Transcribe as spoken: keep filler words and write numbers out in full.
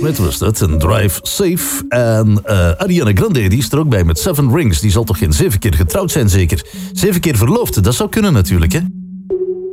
Smith was dat, en Drive Safe. En uh, Ariana Grande, die is er ook bij met Seven Rings. Die zal toch geen zeven keer getrouwd zijn, zeker? Zeven keer verloofd, dat zou kunnen natuurlijk, hè?